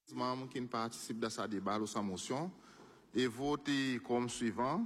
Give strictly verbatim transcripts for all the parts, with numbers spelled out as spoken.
membres qui participent dans ce débat ou sa motion et voter comme suivant.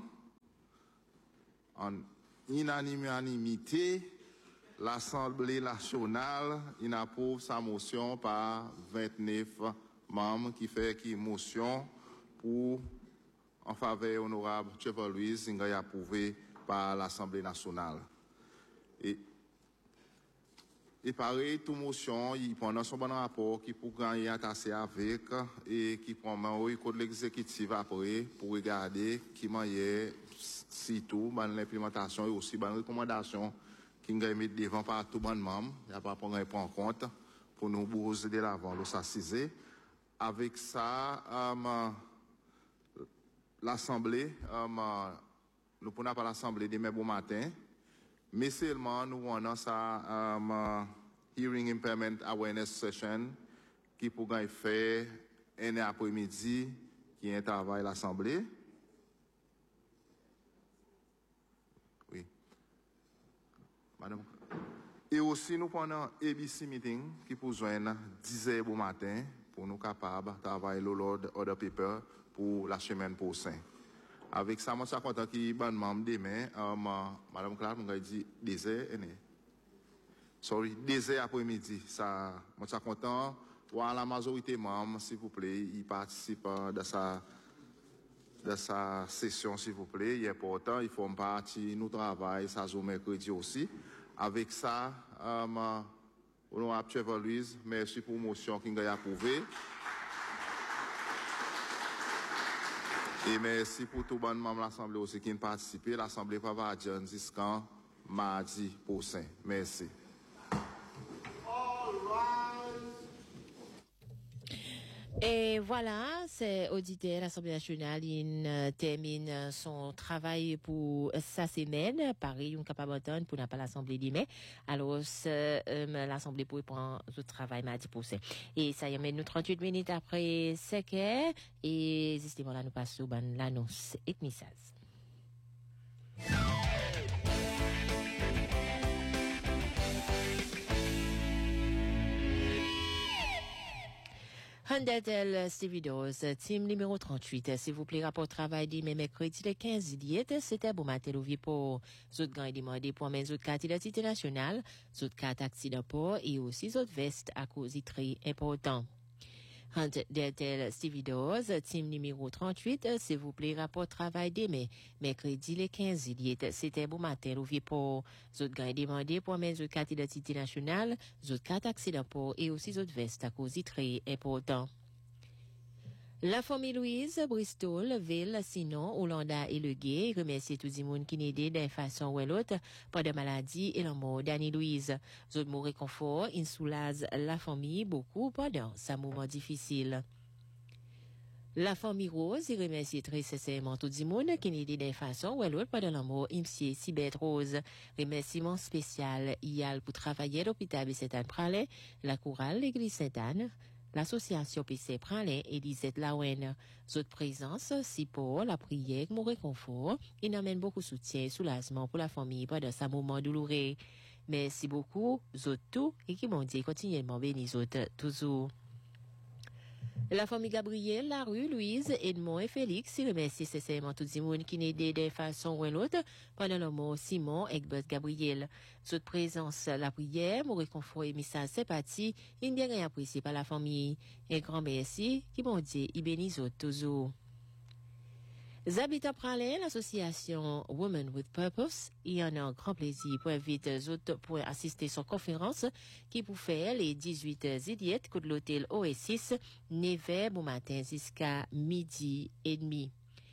En unanimité, l'Assemblée nationale approuve sa motion par vingt-neuf membres qui fait qui motion pour en faveur honorable Trevor Louise approuvé par l'Assemblée nationale. Et Et pareil, toute motion, il prend son bon rapport qui pour gagner attaché avec et qui prend le code l'exécutif après pour regarder qui manière si tout, l'implémentation et aussi les recommandations qui nous mettent devant par tout le monde, il n'y a pas prendre en compte pour nous bouger de l'avant, nous s'assiser. Avec ça, um, l'Assemblée, um, nous prenons pas l'Assemblée demain bon matin. Mais seulement, nous avons ça, um, uh, Hearing Impairment Awareness Session, qui pourrait faire un après-midi, qui est un travail à l'Assemblée. Oui. Madame. Et aussi, nous prenons un A B C meeting, qui pour joindre dix heures au matin, pour nous capables de travailler le Lord Order Paper pour la semaine prochaine. Avec ça, moi, je suis content qu'il y ait un membre demain. Um, Madame Clark, je dit désert, sorry, désert après-midi. Ça, moi, je suis content. Voilà, la majorité membres, s'il vous plaît, ils participent de sa, de sa session, s'il vous plaît. Il est important, ils font partie, nous travaillons, ça joue mercredi aussi. Avec ça, um, on a Trevor Louise, merci pour la motion qui a approuvé. Et merci pour tout le monde de l'Assemblée aussi qui a participé. L'Assemblée va va adjourner jusqu'en mardi prochain. Merci. Et voilà, c'est auditeur l'Assemblée nationale, il euh, termine son travail pour sa semaine. Pareil, on capable d'entendre pour n'a pas l'Assemblée demain. Alors, euh, l'Assemblée pour prendre le travail mardi prochain. Et ça y est, nous trente-huit minutes après cinq heures. Et justement, là, nous passons au l'annonce et message. Hondatel Stevidos, team numéro trente-huit. S'il vous plaît, rapport travail dit, mais mercredi le quinze juillet, c'était bon matin, l'ouvrier pour autres gants demandé pour mes autres cartes d'identité nationale, autres cartes accident port et aussi autres vestes à cause très important. Hondatel Stevidos, team numéro trente-huit, s'il vous plaît, rapport travail demain, mercredi le quinze juillet, c'était bon matin, l'ouvrier pour autres gants demandé pour mes autres cartes d'identité nationale, autres cartes accident port et aussi autres vestes à cause très important. La famille Louise, Bristol, Ville, Sinon, Hollanda et Le Gué remercie tout le monde qui n'aidait d'une façon ou l'autre pendant la maladie et la mort d'Annie Louise. Zot mot réconfort, il soulage la famille beaucoup pendant ce moment difficile. La famille Rose remercie très sincèrement tout le monde qui n'aidait d'une façon ou l'autre pendant la mort d'Imsier Sibeth Rose. Remerciement spécial Yal pour travailler à l'hôpital de Saint-Anne-Pralais, la chorale l'église Sainte-Anne, l'association P C Pralin et Lisette Lawen. Votre présence, si pour la prière, mon réconfort, il amène beaucoup de soutien et soulagement pour la famille pendant ce moment douloureux. Merci beaucoup, vous tous, et qui m'ont dit continuellement bénis autres toujours. La famille Gabriel, la rue, Louise, Edmond et Félix remercient sincèrement tout le monde qui n'aidait de façon ou l'autre pendant le mot Simon et Egbert Gabriel. Votre présence, la prière, mon réconfort et message sympathie, il bien apprécié par la famille. Un grand merci, qui m'ont dit, il bénisse toujours. Zabita Pralin, l'association Women with Purpose, il y en a un grand plaisir pour inviter les autres pour assister à son conférence qui pour faire les dix-huit juillet de l'hôtel Oasis, neuf heures au matin jusqu'à midi et demi.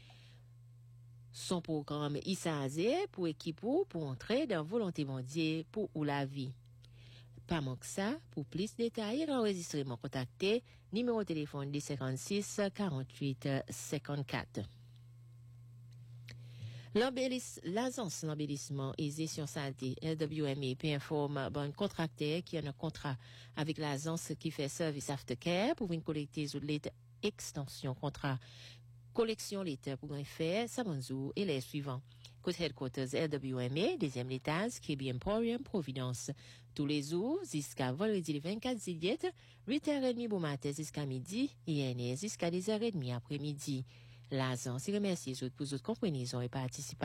Son programme Issazé pour équipe pour entrer dans Volonté mondiale pour ou la vie. Pas manque ça, pour plus de détails, l'enregistrement contacté, numéro de téléphone dix cinquante-six quarante-huit cinquante-quatre. L'agence l'embellissement et gestion santé L W M A peut informer bon contracteur qui a un contrat avec l'agence qui fait service aftercare pour une collecter sous l'état extension contrat collection l'état pour un faire Samanzou et les suivants. Côte headquarters L W M A, deuxième étage, K B Emporium, Providence. tous les jours jusqu'à vendredi le vingt-quatre juillet, huit heures trente bon matin jusqu'à midi, et jusqu'à dix heures trente après-midi. L'agence remercie pour votre compréhension et participation.